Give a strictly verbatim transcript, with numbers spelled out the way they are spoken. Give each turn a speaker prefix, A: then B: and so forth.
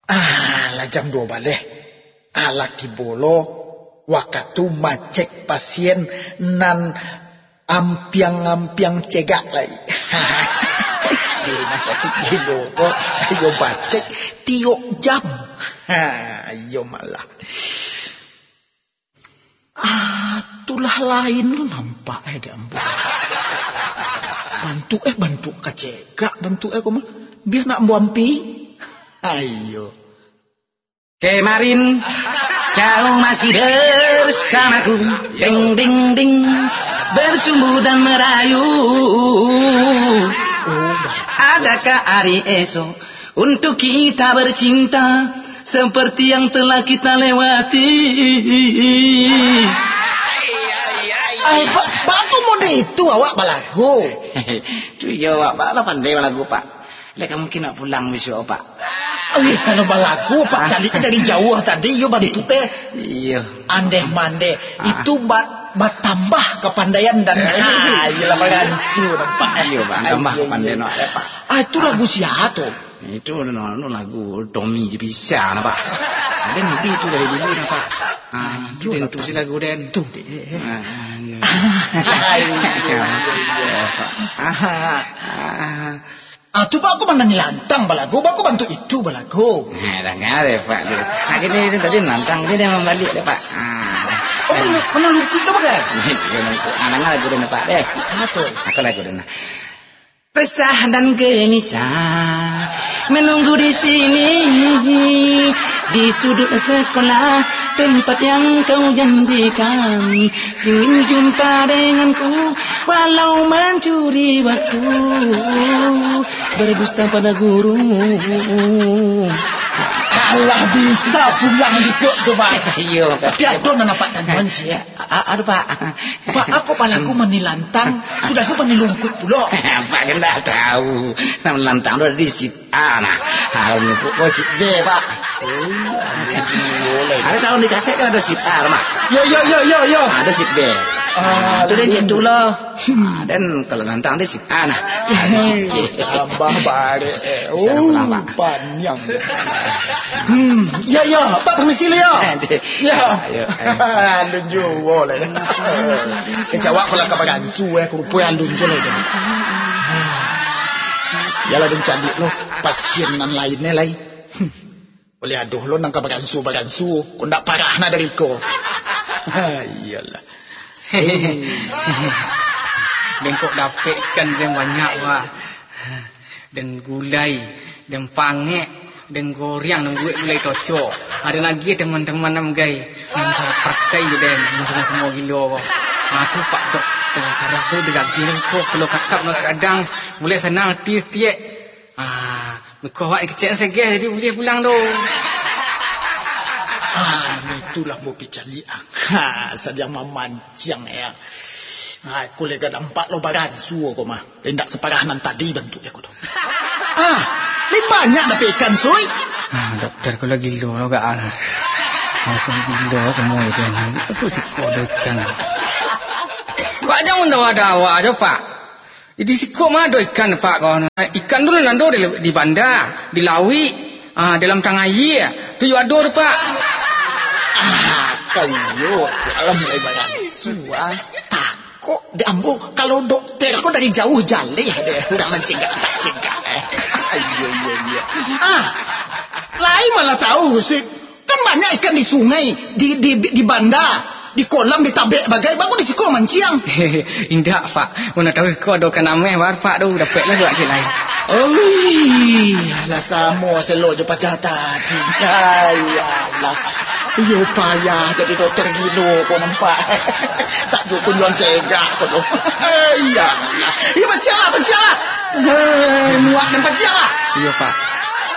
A: Ah, lah jam dua balik. Ala kibolo waktu macek pasien nan ampiang-ampiang cegak lagi. Di rumah sakit gilo kok ayo bacek tiok jam. Ha, ayo malah. Ah, tulah lain lu nampak eh di ambu. Bantu eh bantu kacegak, bantu eh koma biar nak buampi. Ayo.
B: Kemarin kau masih bersamaku, ding ding ding, bercumbu dan merayu.
A: Oh,
B: adakah hari esok untuk kita bercinta seperti yang telah kita lewati?
A: Ay, pak, pak aku mau itu awak balagu.
B: Tu ya awak bala pandai balagu pak. Leka mungkin nak pulang besok pak.
A: Oh, iya, kalau balagu pak carinya dari jauh tadi yo bantu teh.
B: Iya.
A: Andeh mande ah. Itu bat bat tambah kepandaian dan ah iyalah bagansu nampak.
B: Iya pak tambah kepandaian nak pak.
A: Ah itu lagu siapa tu?
B: Itu no, no, lagu Tommy je bisa na pak. Ada ni itu dari dulu na pak. Ah, tu den tu si lagu den.
A: Tu deh.
B: Ah, ya.
A: Ah, tu pak aku mana nilantang balagu, aku bantu itu balagu.
B: Nah, dah ngare pak. Ah, ini tadi nantang dia memang balik deh pak. Ah.
A: Oh, mana lukis dah pakai?
B: Anak lagu den pak deh.
A: Ah tu.
B: Aku lagu den. Resah dan gelisah menunggu di sini di sudut sekolah tempat yang kau janjikan, ingin jumpa denganku walau mencuri waktu, berdusta pada guru.
A: Allah bisa pulang besok tu pak.
B: Iya
A: tapi ada nak nampak tanggungan je.
B: Aduh pak.
A: Pak aku palaku menilantang sudah aku menilungkut pula.
B: Pak kan tak tahu. Nama lantang tu ada di sit A nah. Harus nyebut kau sit B pak. Ada tahu di kaset kan ada sit A mak.
A: Yo yo yo yo yo.
B: Ada sit B. Ah, tu dia gitu lah. Dan kalau lantang dia sit A nah.
A: Tambah balik. Oh, panjang. Hmm, ya ya, Pak permisi ya. Ya. Alun jual le. Kejawab kalau ke bagansu eh kurupu alun jual le. Yalah dan candi lo pasien nan lainnya lai. Boleh aduh lo nang ke bagansu bagansu, ko ndak parahna dari ko. Iyalah.
C: Bengkok dapatkan yang banyak pak. Dan gulai, dan pangek, dan goreng, dan gue gulai tocok. Ada lagi teman-teman nam gay, yang saya pakai je dan semua semua gila. Aku pak dok, dengan sarah tu dengan gila kok kalau kakak nak kadang boleh senang tiap-tiap. Ah, kau awak kecil saja jadi boleh pulang tu.
A: Ah, itulah mau picaliang. Ha, sedang memancing ya. Ah, aku lega nampak lo bagansu kau mah. Hendak separah nan tadi bentuk aku tu. Ah, lebih banyak dapat ikan soy.
C: Ah, doktor kalau gila lo gak ah. Langsung gila semua itu. Pasal si kode ikan. Kau jangan dawa-dawa aja pak. Di siko mah ada ikan pak kau. Ikan dulu nando di, di bandar, di lawi, ah dalam tang air. Tu ada tu pak.
A: Ah, kayu. Alam mulai bagansu ah. Kok di ambo kalau dokter kok dari jauh jalih deh udah mencegah tak cegah eh iya iya iya ah lain malah tahu sih kan banyak ikan di sungai di di di bandar di kolam di tabek bagai bagus di siko manciang.
C: Indah pak mana tahu kau ada kan ameh bar pak tu dapat lah buat lain.
A: Oh lah samo selo je pacah tadi ayalah yo payah jadi dokter gilo kau nampak tak jukun jual cegah kau tu ayalah ya baca lah baca lah muak dan baca lah
C: iya pak